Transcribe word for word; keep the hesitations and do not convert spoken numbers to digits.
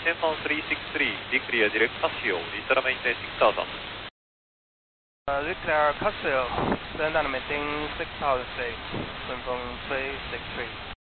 inbound three six three, declare direct Casio, Litra maintain six thousand. Uh, declare Casio, stand and maintain six thousand feet, 顺风吹 six three.